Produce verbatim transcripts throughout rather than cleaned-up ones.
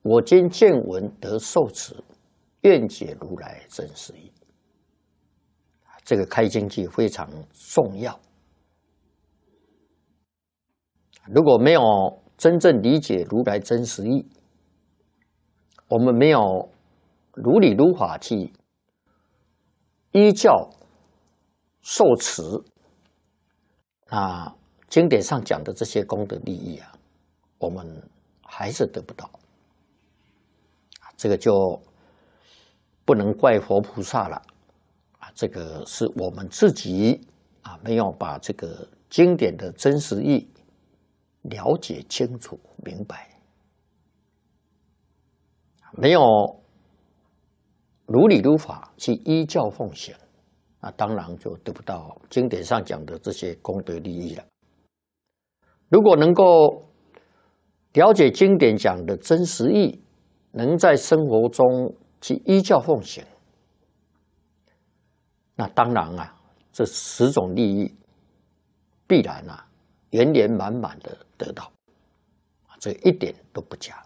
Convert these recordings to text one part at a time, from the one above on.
我今见闻得受持，愿解如来真实义。这个开经句非常重要。如果没有真正理解如来真实义，我们没有如理如法去依教受持，那经典上讲的这些功德利益啊，我们还是得不到。这个就不能怪佛菩萨了啊，这个是我们自己啊没有把这个经典的真实义了解清楚明白，没有如理如法去依教奉行，那当然就得不到经典上讲的这些功德利益了。如果能够了解经典讲的真实义，能在生活中去依教奉行，那当然啊，这十种利益必然啊圆圆满满的得到，这一点都不假。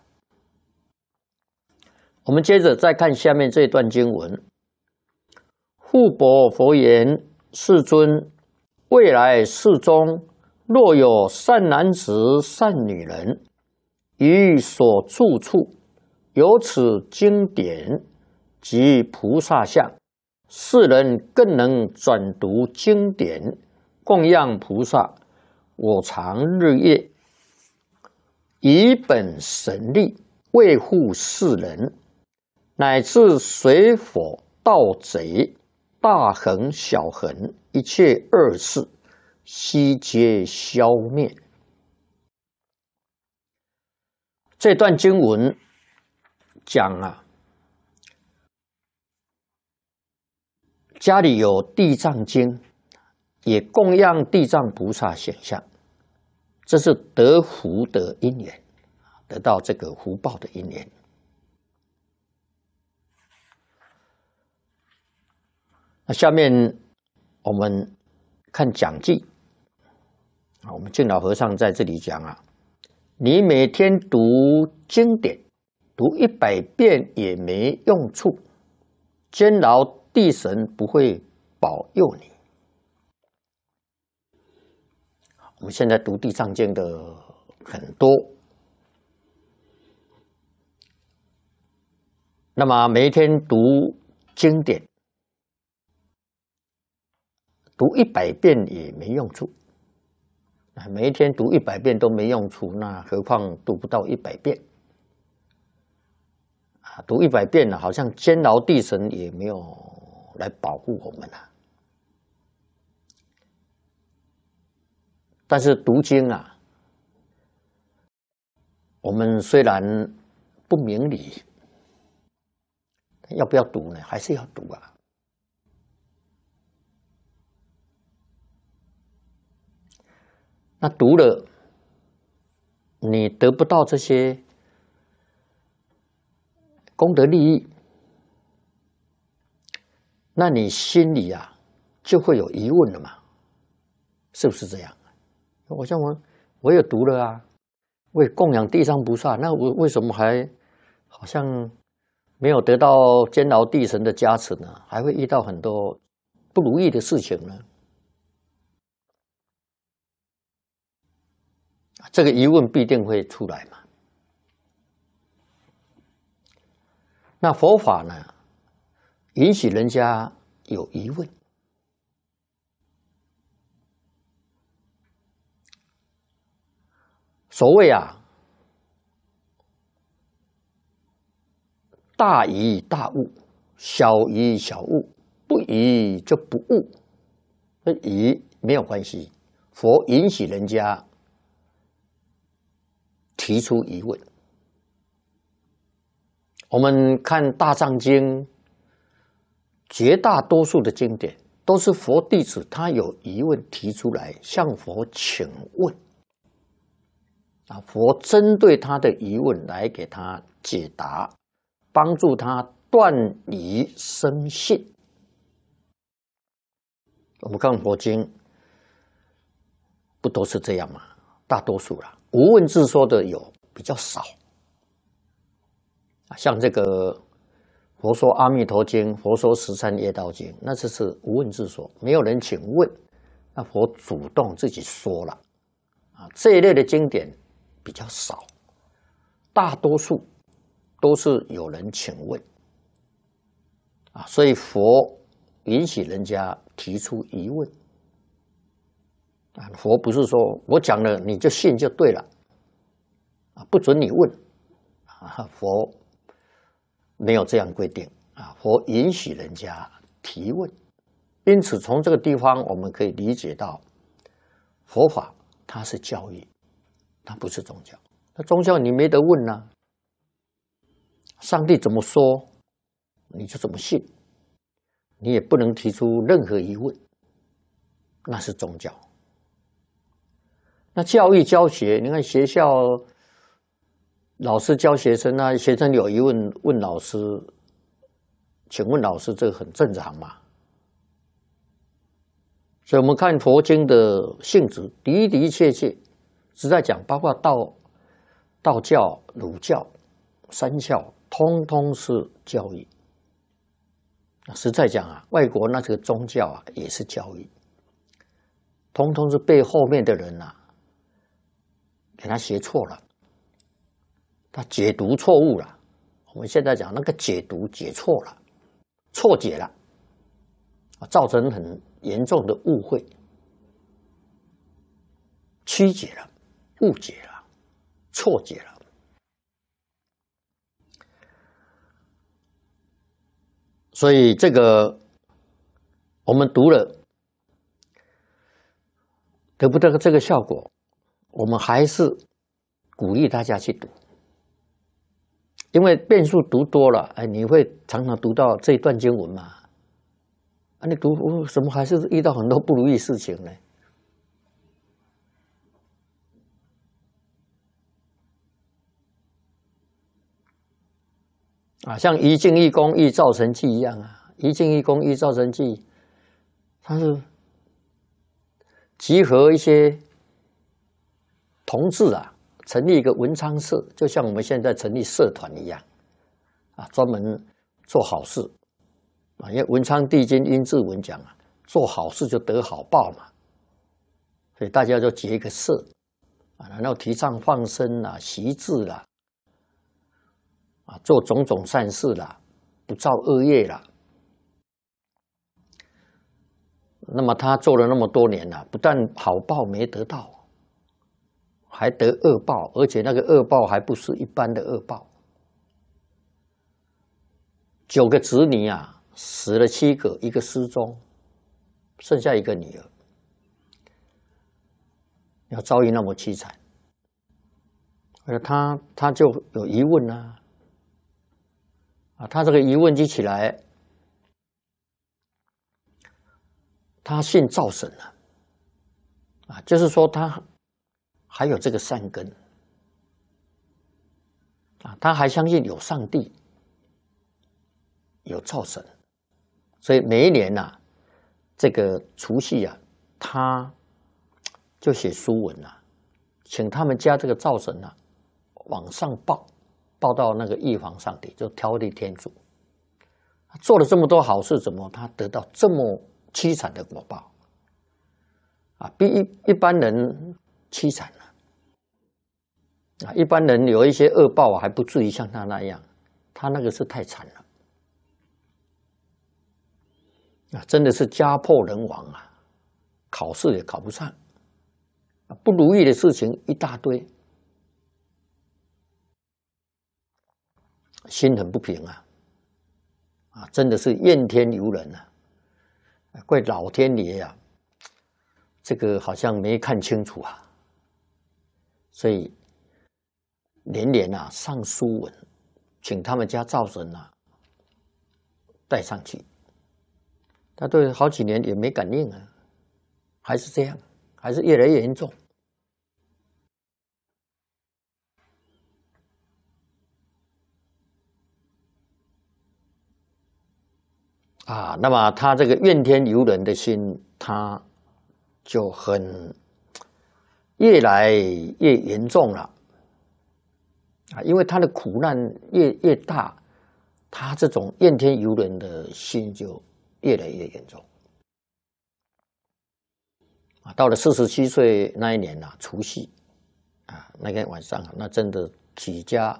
我们接着再看下面这一段经文：护钵佛言，世尊，未来世中，若有善男子、善女人，于所住处有此经典及菩萨像，世人更能转读经典，供养菩萨。我常日夜以本神力维护世人，乃至水火盗贼、大横小横，一切恶事悉皆消灭。这段经文讲啊，家里有地藏经，也供养地藏菩萨显像，这是得福的因缘，得到这个福报的因缘。那下面我们看讲记啊，我们净老和尚在这里讲啊，你每天读经典，读一百遍也没用处，监牢地神不会保佑你。我们现在读地藏经的很多，那么每一天读经典，读一百遍也没用处。每一天读一百遍都没用处，那何况读不到一百遍？啊，读一百遍了，好像监牢地神也没有来保护我们了。但是读经啊，我们虽然不明理，要不要读呢？还是要读啊。那读了，你得不到这些功德利益，那你心里啊就会有疑问了嘛？是不是这样？我像我，我也读了啊，我也供养地藏菩萨，那我为什么还好像没有得到监牢地神的加持呢？还会遇到很多不如意的事情呢？这个疑问必定会出来嘛。那佛法呢，允许人家有疑问。所谓啊，大疑大悟，小疑小悟，不疑就不悟。那疑没有关系，佛允许人家提出疑问。我们看《大藏经》，绝大多数的经典都是佛弟子他有疑问提出来，向佛请问。啊，佛针对他的疑问来给他解答，帮助他断疑生信。我们看佛经，不都是这样吗？大多数啦，无问自说的有比较少。 像这个佛说《阿弥陀经》、佛说《十三业道经》，那这是无问自说，没有人请问，那佛主动自己说了啊。这一类的经典比较少，大多数都是有人请问啊，所以佛允许人家提出疑问啊。佛不是说我讲了你就信就对了啊，不准你问啊，佛没有这样规定啊，佛允许人家提问。因此从这个地方我们可以理解到，佛法它是教育，它不是宗教。那宗教你没得问啊，上帝怎么说你就怎么信，你也不能提出任何疑问，那是宗教。那教育教学，你看学校老师教学生啊，学生有疑问问老师，请问老师，这个很正常嘛？所以我们看佛经的性质的的确确是在讲，包括道道教、儒教、三教，通通是教育。实在讲啊，外国那这个宗教啊也是教育，通通是被后面的人啊给他学错了，他解读错误了。我们现在讲那个解读解错了，错解了，造成很严重的误会、曲解了、误解了、错解了。所以这个我们读了得不得这个效果，我们还是鼓励大家去读，因为遍数读多了，哎，你会常常读到这一段经文嘛？啊，你读为什么还是遇到很多不如意事情呢？啊，像一境一功一造成绩一样啊，一境一功一造成绩，它是集合一些同志啊，成立一个文昌社，就像我们现在成立社团一样啊，专门做好事啊。因为文昌帝君殷志文讲啊，做好事就得好报嘛，所以大家就结一个社啊，然后提倡放生啦、习志啦。啊，做种种善事啦，不造恶业啦。那么他做了那么多年了，不但好报没得到，还得恶报，而且那个恶报还不是一般的恶报。九个子女啊，死了七个，一个失踪，剩下一个女儿，要遭遇那么凄惨，而他他就有疑问啊。啊，他这个疑问提起来，他信造神了，啊，就是说他还有这个善根，啊，他还相信有上帝，有造神，所以每一年呐、啊，这个除夕啊，他就写书文啊，请他们家这个造神啊往上报。报到那个玉皇上帝，就挑剔天主，做了这么多好事，怎么他得到这么凄惨的果报啊？比一一般人凄惨了啊！一般人有一些恶报啊，还不至于像他那样，他那个是太惨了啊！真的是家破人亡啊，考试也考不上，不如意的事情一大堆。心很不平啊，啊，真的是怨天尤人啊，怪老天爷呀、啊，这个好像没看清楚啊，所以连连啊上书文，请他们家造神啊带上去，他对好几年也没感应啊，还是这样，还是越来越严重。啊，那么他这个怨天尤人的心，他就很越来越严重了。 啊，因为他的苦难越越大，他这种怨天尤人的心就越来越严重。啊，到了四十七岁那一年呐、啊，除夕啊，那天晚上啊，那真的体家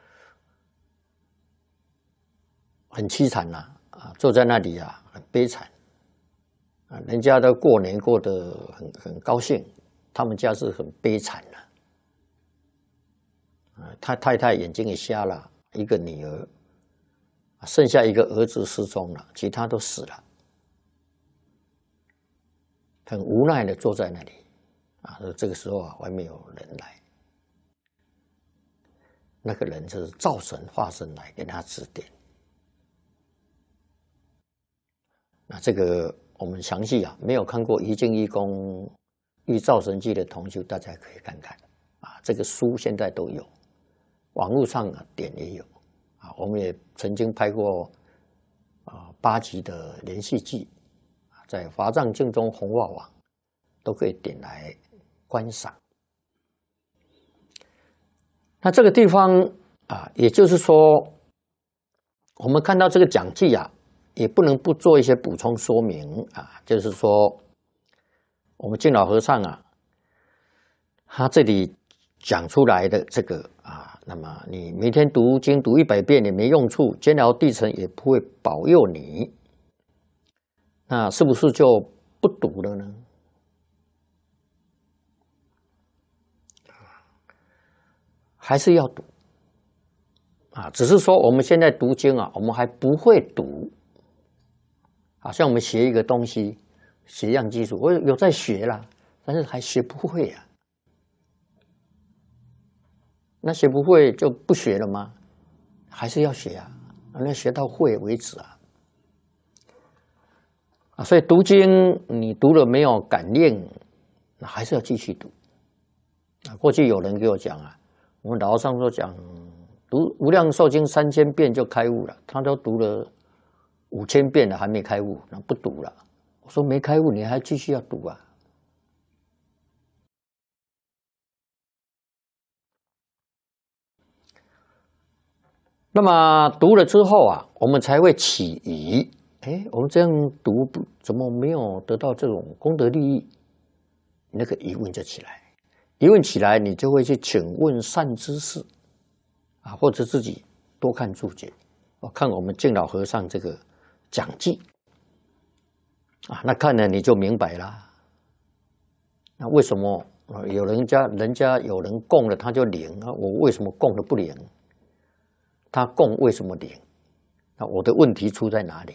很凄惨呐、啊，坐在那里啊，很悲惨啊，人家都过年过得很很高兴，他们家是很悲惨的。啊，他太太眼睛也瞎了，一个女儿，剩下一个儿子失踪了，其他都死了。很无奈的坐在那里，啊，这个时候啊，外面有人来，那个人就是灶神化身来给他指点。那这个我们详细啊，没有看过《一境一功遇灶神记》的同学，大家可以看看啊，这个书现在都有，网络上啊点也有啊，我们也曾经拍过啊八集的连续剧。在华藏经中红化网都可以点来观赏。那这个地方啊，也就是说，我们看到这个讲记啊，也不能不做一些补充说明啊。就是说，我们净老和尚啊，他这里讲出来的这个啊，那么你每天读经读一百遍也没用处，监牢地城也不会保佑你。那是不是就不读了呢？还是要读啊？只是说我们现在读经啊，我们还不会读，好像我们学一个东西，学一样技术，我有在学啦，但是还学不会啊。那学不会就不学了吗？还是要学啊？那学到会为止啊。所以读经，你读了没有感应，那还是要继续读。啊，过去有人给我讲啊，我们老和尚说讲读《无量寿经》三千遍就开悟了，他都读了五千遍了还没开悟，那不读了。我说没开悟，你还继续要读啊？那么读了之后啊，我们才会起疑。哎，我们这样读不怎么没有得到这种功德利益？那个疑问就起来，疑问起来，你就会去请问善知识啊，或者自己多看注解，我看我们净老和尚这个讲记啊，那看了你就明白啦。那为什么有人家人家有人供了他就灵啊？我为什么供的不灵？他供为什么灵？那我的问题出在哪里？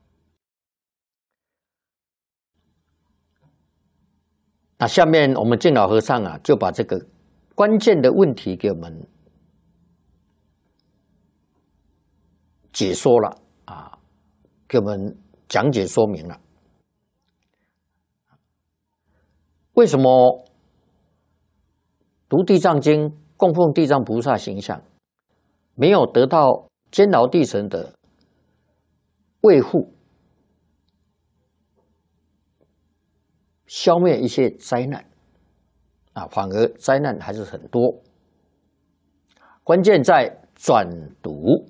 那下面我们净老和尚啊，就把这个关键的问题给我们解说了啊，给我们讲解说明了。为什么读地藏经供奉地藏菩萨形象，没有得到监牢地神的维护，消灭一些灾难啊，反而灾难还是很多。关键在转读，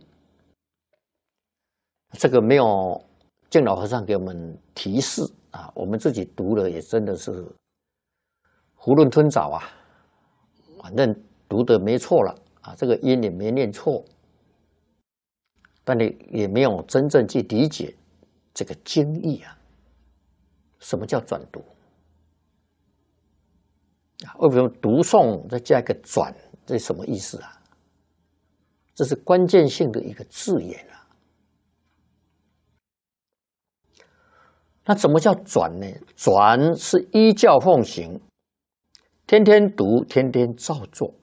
这个没有净老和尚给我们提示啊，我们自己读了也真的是囫囵吞枣啊，反正读的没错了啊，这个音也没念错，但你也没有真正去理解这个经义啊。什么叫转读？为什么读诵再加一个转？这是什么意思啊？这是关键性的一个字眼啊。那怎么叫转呢？转是依教奉行，天天读，天天照做，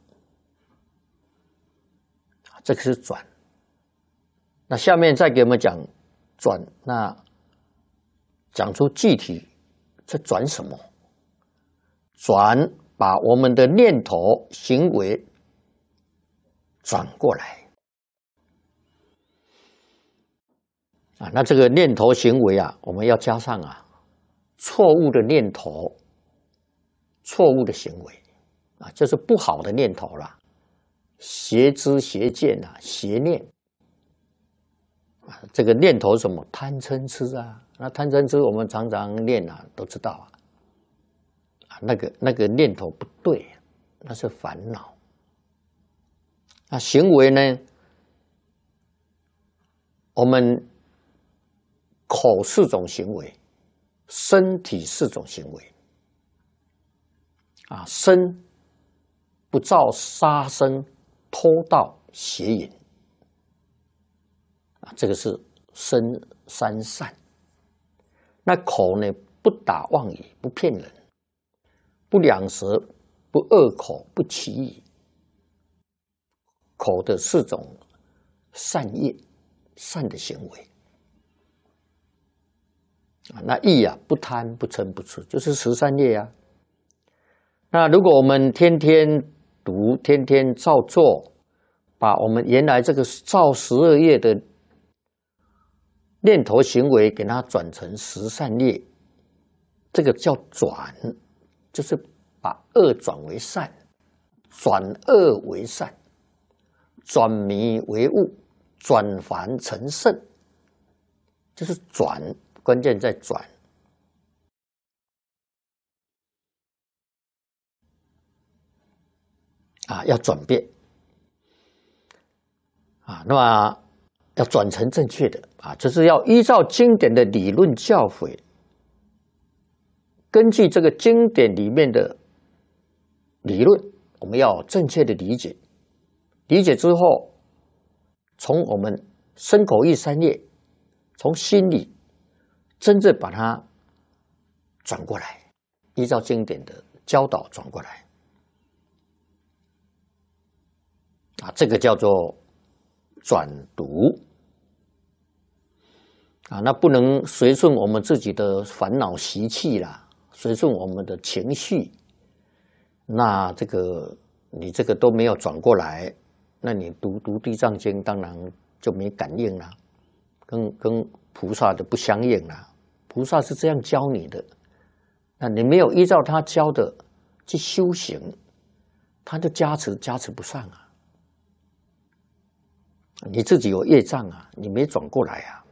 这个是转。那下面再给我们讲转，那讲出具体这转什么？转把我们的念头、行为转过来啊。那这个念头、行为啊，我们要加上啊，错误的念头、错误的行为啊，就是不好的念头啦， 邪知邪见啊，邪念啊，这个念头什么贪嗔痴啊，那贪嗔痴我们常常念啊，都知道啊，啊那个那个念头不对，那是烦恼。那行为呢？我们口是种行为，身体是种行为啊，身不造杀生、偷盗、邪淫啊，这个是身三善。那口呢，不打妄语，不骗人，不两舌，不恶口，不绮语。口的四种善业，善的行为啊。那意啊，不贪不嗔不痴，就是十善业啊。那如果我们天天读，天天照做，把我们原来这个造十二业的念头行为，给它转成十善业，这个叫转，就是把恶转为善，转恶为善。转迷为悟，转凡成圣，就是转，关键在转啊，要转变啊，那么要转成正确的啊，就是要依照经典的理论教诲，根据这个经典里面的理论，我们要正确的理解。理解之后，从我们身口意三业，从心里真正把它转过来，依照经典的教导转过来，啊，这个叫做转读啊，那不能随顺我们自己的烦恼习气啦，随顺我们的情绪，那这个你这个都没有转过来。那你读读地藏经，当然就没感应了，跟跟菩萨的不相应了。菩萨是这样教你的，那你没有依照他教的去修行，他的加持加持不上啊。你自己有业障啊，你没转过来啊。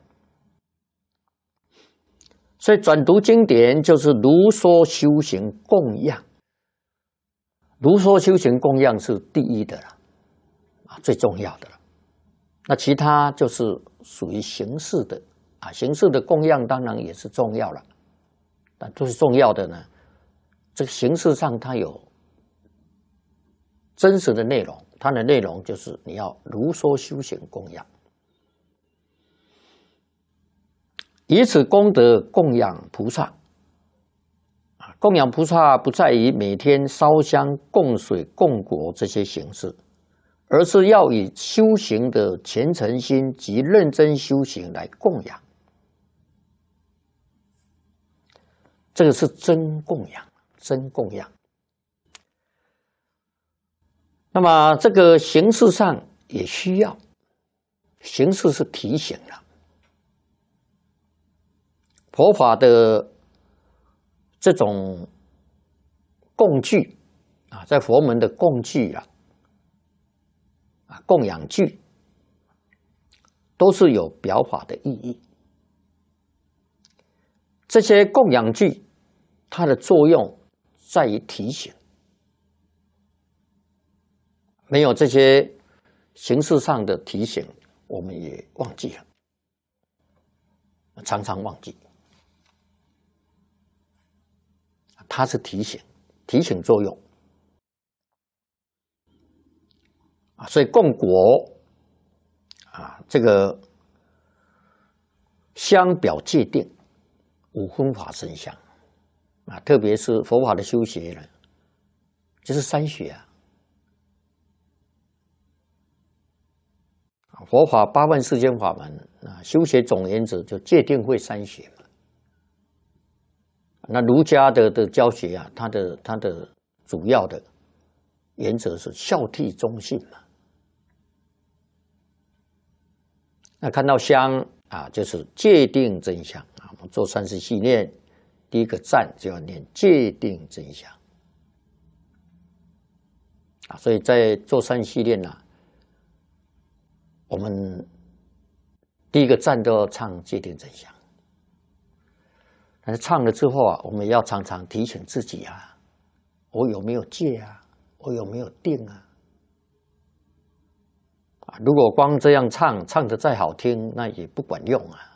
所以转读经典就是如说修行供养，如说修行供养是第一的了。最重要的了，那其他就是属于形式的啊，形式的供养当然也是重要了，但最重要的呢，这个形式上它有真实的内容，它的内容就是你要如说修行供养，以此功德供养菩萨。供养菩萨不在于每天烧香、供水、供果这些形式。而是要以修行的虔诚心及认真修行来供养，这个是真供养，真供养。那么这个形式上也需要，形式是提醒了佛法的这种供具啊，在佛门的供具啊。啊，供养具都是有表法的意义。这些供养具，它的作用在于提醒。没有这些形式上的提醒，我们也忘记了，常常忘记。它是提醒，提醒作用。啊，所以供果啊，这个香表界定，五分法身香啊，特别是佛法的修学呢，就是三学啊。佛法八万四千法门啊，修学总原则就戒定慧三学嘛。那儒家的的教学啊，它的它的主要的原则是孝悌忠信嘛。那看到香啊，就是戒定真香啊。我们做三十系念，第一个赞就要念戒定真香啊，所以在做三系列呢、啊，我们第一个站都要唱戒定真相。但是唱了之后啊，我们要常常提醒自己啊，我有没有戒啊？我有没有定啊？啊，如果光这样唱，唱得再好听，那也不管用啊。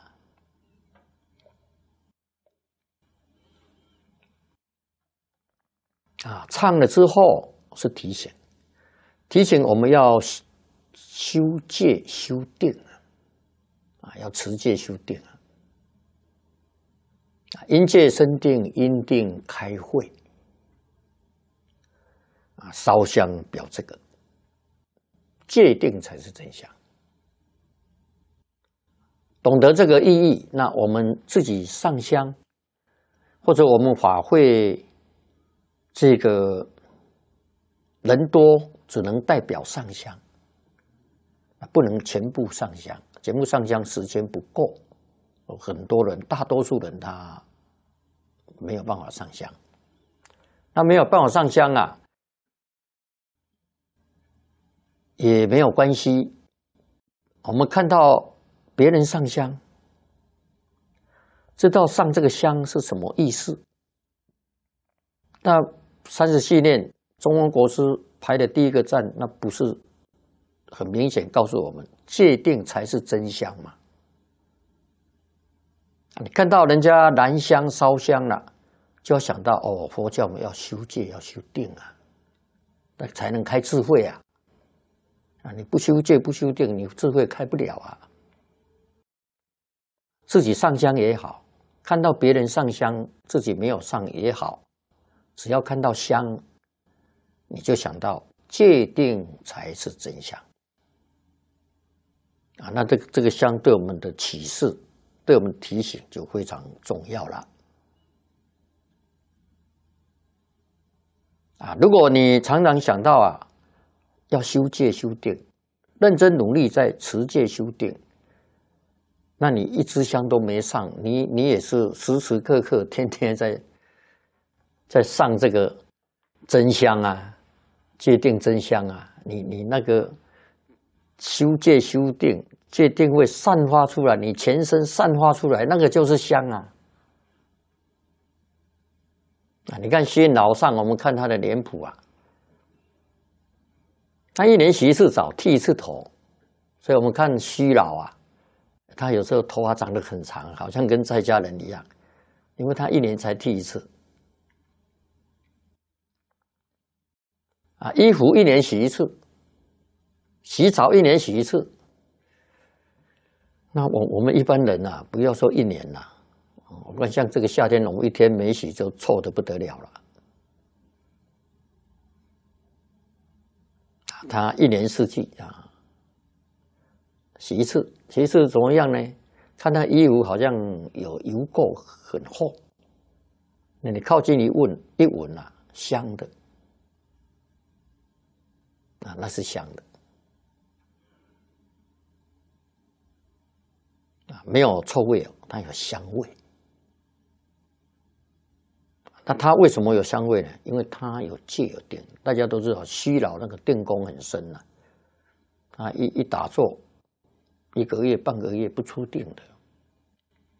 啊，唱了之后是提醒，提醒我们要修戒修定啊，要持戒修定啊。因戒生定，因定开慧啊，烧香表这个戒定才是真相。懂得这个意义，那我们自己上香，或者我们法会这个人多，只能代表上香，不能全部上香。全部上香时间不够，很多人，大多数人他没有办法上香。那没有办法上香啊，也没有关系。我们看到别人上香，知道上这个香是什么意思。那三十系列中文国师排的第一个站，那不是很明显告诉我们，戒定才是真香嘛？你看到人家燃香烧香了，就要想到哦，佛教我们要修戒，要修定啊，那才能开智慧啊！啊，你不修戒不修定，你智慧开不了啊。自己上香也好，看到别人上香，自己没有上也好，只要看到香，你就想到戒定才是真相啊！那这个这个香对我们的启示，对我们提醒就非常重要了啊！如果你常常想到啊，要修戒修定，认真努力在持戒修定，那你一支香都没上，你你也是时时刻刻天天在在上这个真香啊，戒定真香啊，你你那个修戒修定，戒定会散发出来，你全身散发出来，那个就是香啊！啊，你看虚老上，我们看他的脸谱啊，他一年洗一次澡，剃一次头，所以我们看虚老啊，他有时候头发长得很长，好像跟在家人一样，因为他一年才剃一次。啊，衣服一年洗一次，洗澡一年洗一次。那我我们一般人啊，不要说一年了，我看像这个夏天，我们一天没洗就臭得不得了了。他一年四季啊，洗一次，洗一次怎么样呢？看他衣服好像有油垢很厚，那你靠近一闻，一闻啊，香的。啊，那是香的啊，没有臭味哦，它有香味。那它为什么有香味呢？因为它有戒有定。大家都知道，虚老那个定功很深呐、啊，他一一打坐，一个月半个月不出定的。